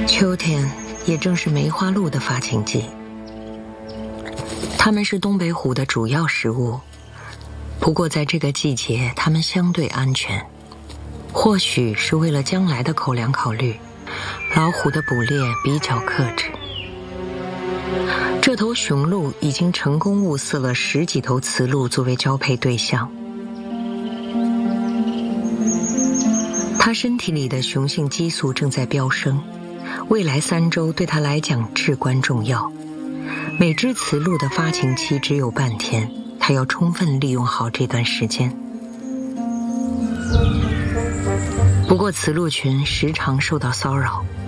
秋天也正是梅花鹿的发情季，它们是东北虎的主要食物。不过在这个季节，它们相对安全，或许是为了将来的口粮考虑，老虎的捕猎比较克制。这头雄鹿已经成功物色了10几头雌鹿作为交配对象。它身体里的雄性激素正在飙升，未来3周对它来讲至关重要。每只雌鹿的发情期只有半天，它要充分利用好这段时间。不过雌鹿群时常受到骚扰，